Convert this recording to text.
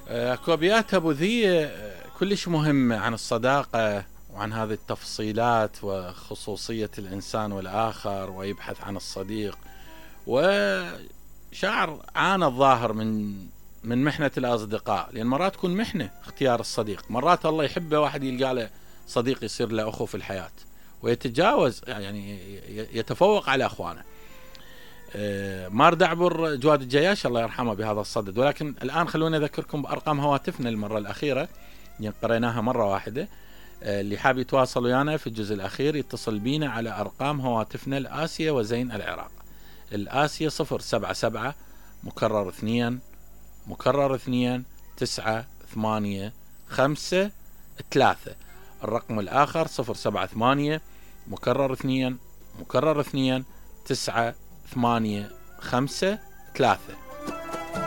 اكو ابيات ابو ذي كلش مهمة عن الصداقة وعن هذه التفصيلات وخصوصية الإنسان والآخر، ويبحث عن الصديق. وشاعر عانى الظاهر من محنة الأصدقاء، لأن مرات تكون محنة اختيار الصديق. مرات الله يحبه واحد يلقى له صديق يصير له أخو في الحياة ويتجاوز، يعني يتفوق على أخوانه. مار دعبر جواد الجياش الله يرحمه بهذا الصدد. ولكن الآن خلونا أذكركم بأرقام هواتفنا المرة الأخيرة، قريناها مرة واحدة. اللي حاب يتواصل ويانا في الجزء الأخير يتصل بينا على أرقام هواتفنا الآسيا وزين العراق. الآسيا 077 مكرر 2 مكرر 2 9 8 5 3. الرقم الآخر 078 مكرر 2 مكرر 2 9 8 5 3.